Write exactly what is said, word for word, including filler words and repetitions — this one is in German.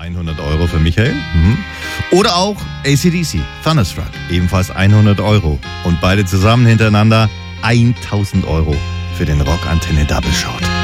hundert Euro für Michael. Mhm. Oder auch A C D C, Thunderstruck, ebenfalls hundert Euro. Und beide zusammen hintereinander tausend Euro für den Rock Antenne Double Shot.